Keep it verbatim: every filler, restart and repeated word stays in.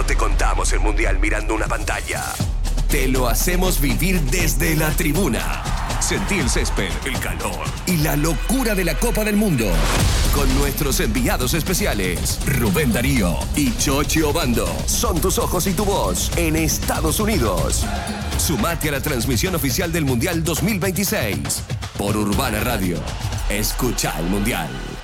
No te contamos el Mundial mirando una pantalla. Te lo hacemos vivir desde la tribuna. Sentí el césped, el calor y la locura de la Copa del Mundo. Con nuestros enviados especiales, Rubén Darío y Chochi Obando. Son tus ojos y tu voz en Estados Unidos. Sumate a la transmisión oficial del Mundial dos mil veintiséis por Urbana Radio. Escucha el Mundial.